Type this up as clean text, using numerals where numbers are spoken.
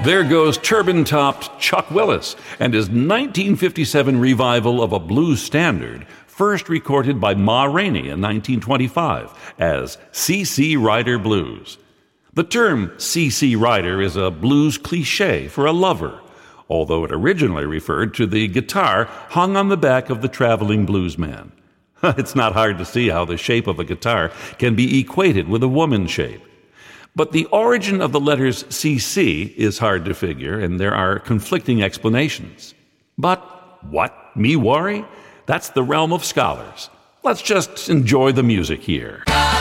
There goes turban-topped Chuck Willis and his 1957 revival of a blues standard, first recorded by Ma Rainey in 1925 as C.C. Rider Blues. The term C.C. Rider is a blues cliché for a lover, although it originally referred to the guitar hung on the back of the traveling bluesman. It's not hard to see how the shape of a guitar can be equated with a woman's shape. But the origin of the letters CC is hard to figure, and there are conflicting explanations. But what? Me worry? That's the realm of scholars. Let's just enjoy the music here.